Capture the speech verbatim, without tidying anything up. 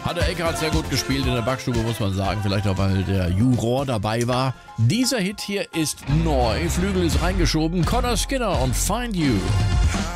Hat der Eckhardt sehr gut gespielt in der Backstube, muss man sagen. Vielleicht auch, weil der Juror dabei war. Dieser Hit hier ist neu. Flügel ist reingeschoben. Connor Skinner und Find You.